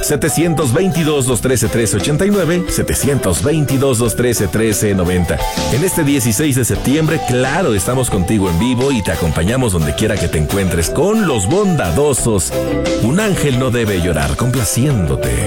722-213-1389, 722-213-1390. En este 16 de septiembre, claro, estamos contigo en vivo y te acompañamos donde quiera que te encuentres con los bondadosos. Un ángel no debe llorar, complaciéndote.